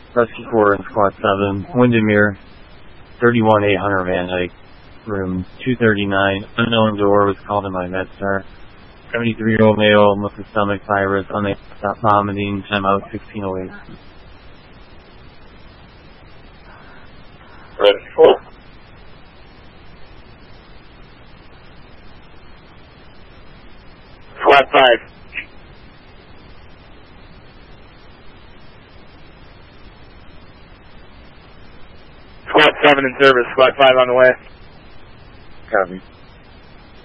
Rescue 4 and Squad 7, Windermere, 31800 Van Dyke, room 239. Unknown door was called in my MedStar. 73-year-old male, with the stomach virus, unable to stop vomiting, time out 1608. Rescue 4. Squad 5. Squad 7 in service, Squad 5 on the way. Copy.